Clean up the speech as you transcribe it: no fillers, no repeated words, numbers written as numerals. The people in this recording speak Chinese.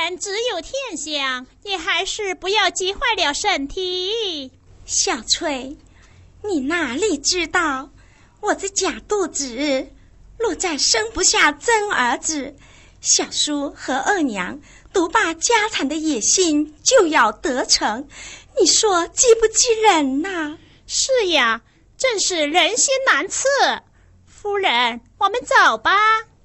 然只有天象，也还是不要急坏了身体。 小翠，你哪里知道，我这假肚子若再生不下真儿子，小叔和二娘独霸家产的野心就要得逞，你说激不激人呐？ 是呀，真是人心难测。夫人，我们走吧。